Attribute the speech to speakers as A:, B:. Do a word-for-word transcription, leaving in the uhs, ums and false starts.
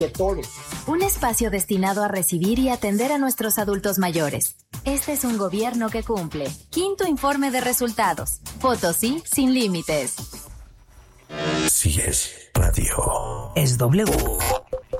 A: de todos.
B: Un espacio destinado a recibir y atender a nuestros adultos mayores. Este es un gobierno que cumple. Quinto informe de resultados. Potosí sin límites.
C: Si es radio.
D: Es W.